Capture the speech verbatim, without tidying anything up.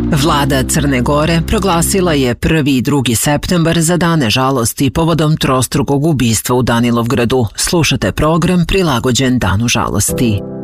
Vlada Crne Gore proglasila je prvi i drugi septembar za dane žalosti povodom trostrukog ubistva u Danilovgradu. Slušate program prilagođen Danu žalosti.